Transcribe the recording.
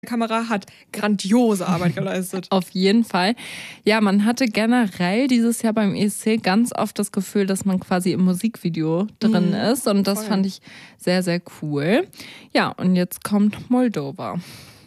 Kamera hat grandiose Arbeit geleistet. Auf jeden Fall. Ja, man hatte generell dieses Jahr beim ESC ganz oft das Gefühl, dass man quasi im Musikvideo drin ist. Und das fand ich sehr, sehr cool. Ja, und jetzt kommt Moldova.